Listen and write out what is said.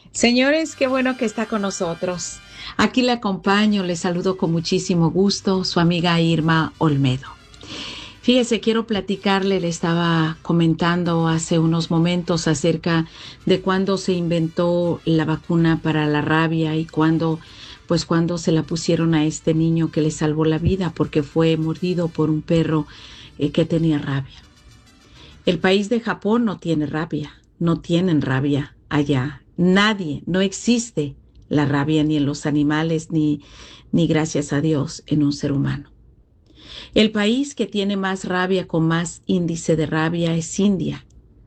Señores, qué bueno que está con nosotros. Aquí le acompaño, le saludo con muchísimo gusto, su amiga Irma Olmedo. Fíjese, quiero platicarle, le estaba comentando hace unos momentos acerca de cuándo se inventó la vacuna para la rabia y cuándo se la pusieron a este niño que le salvó la vida porque fue mordido por un perro que tenía rabia. El país de Japón no tiene rabia, no tienen rabia allá. Nadie, no existe la rabia ni en los animales, ni gracias a Dios en un ser humano. El país que tiene más rabia, con más índice de rabia, es India.